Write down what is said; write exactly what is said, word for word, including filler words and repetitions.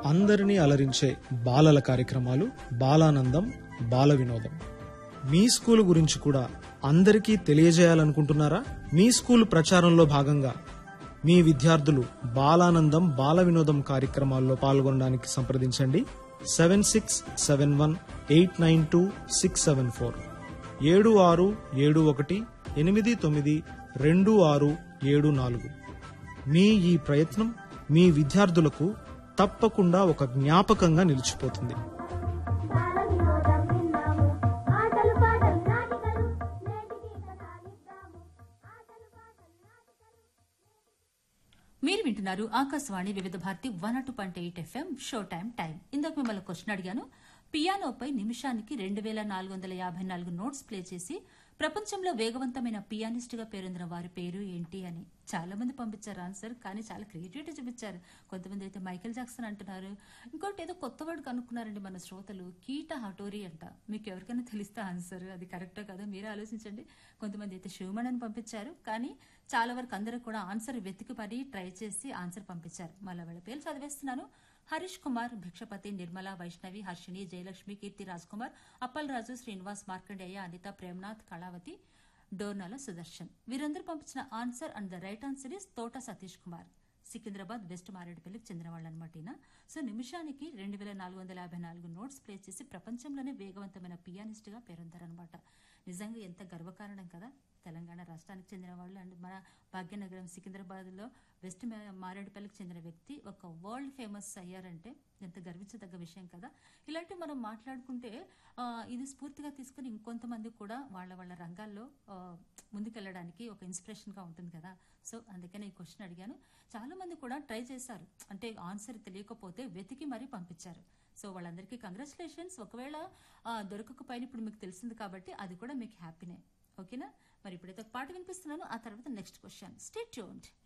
అందరినీ అలరించే బాలల కార్యక్రమాలు బాలానందం బాల వినోదం మీ స్కూల్ గురించి కూడా అందరికీ తెలియజేయాలనుకుంటున్నారా? మీ స్కూల్ ప్రచారంలో భాగంగా మీ విద్యార్థులు బాలానందం బాల వినోదం కార్యక్రమాల్లో పాల్గొనడానికి సంప్రదించండి seven six seven one eight nine two six seven four ఏడు ఆరు ఏడు ఒకటి ఎనిమిది తొమ్మిది రెండు ఆరు ఏడు నాలుగు. మీ ఈ ప్రయత్నం మీ విద్యార్థులకు తప్పకుండా ఒక జ్ఞాపకంగా నిలిచిపోతుంది. మీరు వింటున్నారు ఆకాశవాణి వివిధ Bharati one two point eight FM show time time. ఇందాక మిమ్మల్ని క్వశ్చన్ అడిగాను. పియానోపై నిమిషానికి రెండు వేల నాలుగు వందల యాభై నాలుగు నోట్స్ ప్లే చేసి ప్రపంచంలో వేగవంతమైన పియానిస్ట్ గా పేరొందిన వారి పేరు ఏంటి అని చాలా మంది పంపించారు ఆన్సర్. కానీ చాలా క్రియేటివిటీ చూపించారు. కొంతమంది అయితే మైకేల్ జాక్సన్ అంటున్నారు. ఇంకోటి ఏదో కొత్త వర్డ్ కనుక్కున్నారండి మన శ్రోతలు, కీట హటోరి అంట. మీకు ఎవరికైనా తెలిస్తే ఆన్సర్ అది కరెక్టో కదా మీరే ఆలోచించండి. కొంతమంది అయితే శివమణ్ అని పంపించారు. కానీ చాలా వరకు అందరూ కూడా ఆన్సర్ వెతికి పడి ట్రై చేసి ఆన్సర్ పంపించారు. మళ్ళీ వాళ్ళ పేర్లు చదివేస్తున్నాను. హరీష్ కుమార్, భిక్షపతి, నిర్మల, వైష్ణవి, హర్షిణి, జయలక్ష్మి, కీర్తి రాజ్ కుమార్, అప్పల్ రాజు, శ్రీనివాస్, మార్కండేయ, అనిత, ప్రేమ్నాథ్, కళావతి, డోర్నాల సుదర్శన్ వీరందరూ పంపించిన answer and the right answer is తోట సతీష్ కుమార్, సికింద్రాబాద్ వెస్ట్ మారేడుపల్లికి చెందిన వాళ్ళు అనమాట. సో నిమిషానికి రెండు వేల నాలుగు వందల యాభై నాలుగు నోట్స్ ప్లే చేసి ప్రపంచంలోనే వేగవంతమైన పియానిస్ట్ గా పేరొందారనమాట. నిజంగా ఎంత గర్వకారణం కదా. తెలంగాణ రాష్ట్రానికి చెందిన వాళ్ళు అండ్ మన భాగ్యనగరం సికింద్రాబాద్ లో వెస్ట్ మారేడుపల్లికి చెందిన వ్యక్తి ఒక వరల్డ్ ఫేమస్ అయ్యారంటే ఎంత గర్వించదగ్గ విషయం కదా. ఇలాంటివి మనం మాట్లాడుకుంటే ఇది స్ఫూర్తిగా తీసుకుని ఇంకొంతమంది కూడా వాళ్ళ వాళ్ళ రంగాల్లో ముందుకెళ్ళడానికి ఒక ఇన్స్పిరేషన్ గా ఉంటుంది కదా. సో అందుకనే ఈ క్వశ్చన్ అడిగాను. చాలా మంది కూడా ట్రై చేశారు, అంటే ఆన్సర్ తెలియకపోతే వెతికి మరీ పంపించారు. సో వాళ్ళందరికీ కంగ్రాచులేషన్స్. ఒకవేళ దొరకకపోయినా ఇప్పుడు మీకు తెలిసింది కాబట్టి అది కూడా మీకు హ్యాపీనే. ఓకేనా? మరి ఇప్పుడైతే ఒక పాట వినిపిస్తున్నాను, ఆ తర్వాత నెక్స్ట్ క్వశ్చన్. Stay tuned.